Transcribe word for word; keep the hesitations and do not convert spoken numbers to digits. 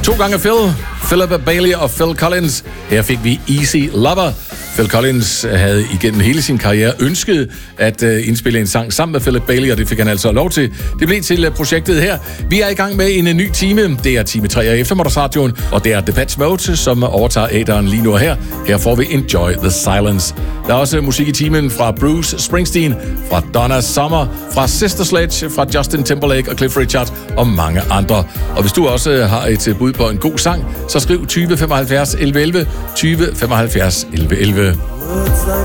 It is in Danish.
To gange Phil, Philip Bailey og Phil Collins. Her fik vi Easy Lover. Phil Collins havde igennem hele sin karriere ønsket at uh, indspille en sang sammen med Philip Bailey, og det fik han altså lov til. Det blev til uh, projektet her. Vi er i gang med en, en ny time. Det er time tre af Eftermiddagsradioen, og det er Depeche Mode, som overtager æderen lige nu og her. Her får vi Enjoy the Silence. Der er også musik i timen fra Bruce Springsteen, fra Donna Summer, fra Sister Sledge, fra Justin Timberlake og Cliff Richard og mange andre. Og hvis du også har et bud på en god sang, så skriv tyve femoghalvfjerds elleve elleve, tyve femoghalvfjerds elleve elleve.